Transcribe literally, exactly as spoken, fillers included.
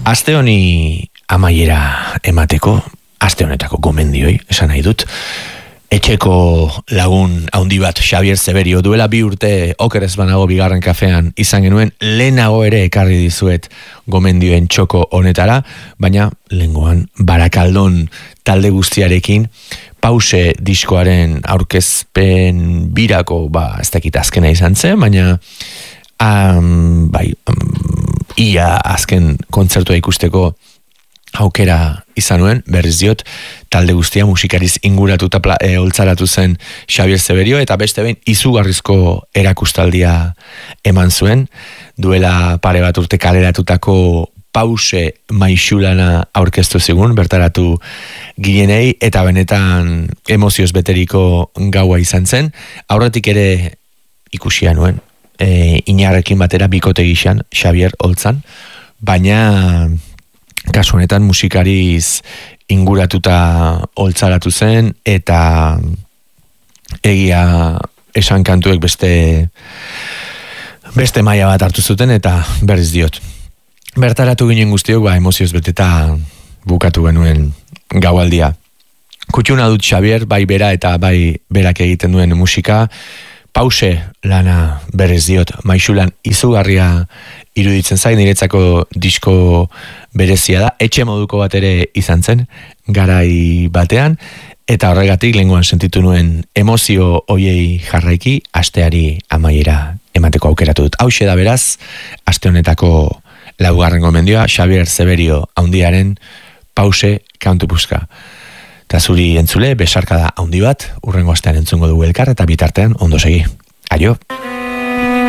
Aste honi amaiera emateko, aste honetako gomendioi, esan nahi dut, etxeko lagun haundi bat Xabier Zeberio duela bi urte okerez banago bigarren kafean izan genuen, lehenago ere ekarri dizuet gomendioen txoko honetara, baina lengoan Barakaldon talde guztiarekin Pause diskoaren aurkezpen birako, ba, ez dakit azkena izan zen, baina um, bai, um, ia azken kontzertua ikusteko aukera izan nuen, berriz diot, talde guztia musikariz inguratuta e, oltzaratu zen Xabier Zeberio, eta beste behin izugarrizko erakustaldia eman zuen, duela pare bat urte kaleratutako Pause maixulana aurkeztu zigun, bertaratu ginenei, eta benetan emozioz beteriko gaua izan zen. Aurretik ere ikusia nuen, e, inarrekin batera bikote gixan, Xabier holtzan, baina kasu honetan musikariz inguratuta holtzaratu zen, eta egia esan kantuek beste beste maila bat hartu zuten, eta berriz diot. Bertaratu ginen guztiok, ba, emozioz beteta bukatu genuen gaualdia. Kutxuna dut Xabier, bai bera eta bai berak egiten duen musika, Pause lana berez diot, maixulan izugarria iruditzen zain, niretzako disko berezia da, etxe moduko bat ere izan zen, garai batean, eta horregatik lehengoan sentitu nuen emozio hoiei jarraiki, asteari amaiera emateko aukeratu dut. Hauxe da beraz, aste honetako laugarren gomendioa, Xabier Zeberio haundiaren Pause kantu puska. Eta zuri entzule, besarkada haundi bat, urrengo astean entzungo dugu elkar, eta bitartean ondo segi. Aio!